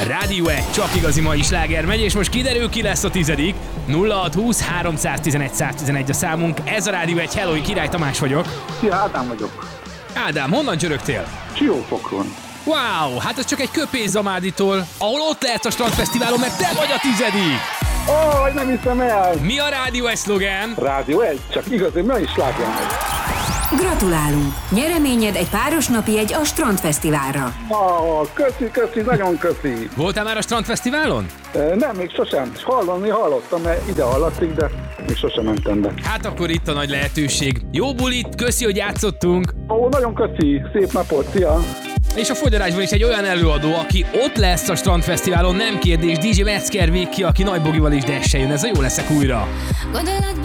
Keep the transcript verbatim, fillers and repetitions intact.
Rádió egy, csak igazi mai sláger megy, és most kiderül, ki lesz a tizedik. nulla hat húsz háromszáztizenegy száztizenegy a számunk. Ez a Rádió egy. Hello, Király Tamás vagyok. Szia, Ádám vagyok. Ádám, honnan csörögtél? Siófokon. Wow, hát ez csak egy köpés Zamáditól, ahol ott lehetsz a strandfesztiválon, mert te vagy a tizedik! Ó, oh, nem hiszem el! Mi a Rádió egy szlogán? Rádió egy, csak igazi, mi is sláger megy. Gratulálunk! Nyereményed egy páros napi egy a Strandfesztiválra. Oh, köszi, köszi, nagyon köszi. Voltál már a Strandfesztiválon? E, nem, még sosem. Hallani hallottam, mert ide hallatszik, de még sosem mentem be. Hát akkor itt a nagy lehetőség. Jó bulit, köszi, hogy játszottunk. Ó, nagyon köszi, szép napot, szia! És a fogyarásban is egy olyan előadó, aki ott lesz a Strandfesztiválon, nem kérdés, dé dzsé Metzger Viki, aki Nagy Bogival is desse jön, ez a Jó leszek újra. Gondolatban